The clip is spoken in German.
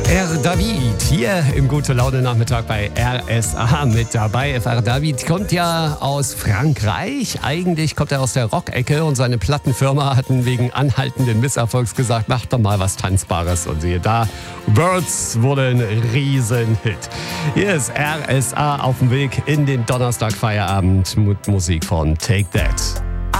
R. David hier im Gute-Laune-Nachmittag bei RSA mit dabei. R. David kommt ja aus Frankreich. Eigentlich kommt er aus der Rock-Ecke und seine Plattenfirma hatten wegen anhaltenden Misserfolgs gesagt, mach doch mal was Tanzbares. Und siehe da, Birds wurde ein Riesenhit. Hier ist RSA auf dem Weg in den Donnerstag-Feierabend mit Musik von Take That.